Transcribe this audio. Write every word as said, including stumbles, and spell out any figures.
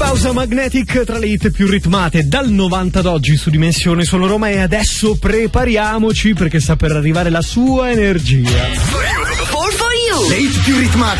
Pausa Magnetic tra le hit più ritmate dal novanta ad oggi su Dimensione Solo Roma, e adesso prepariamoci perché sta per arrivare la sua energia. For you. Le hit più ritmate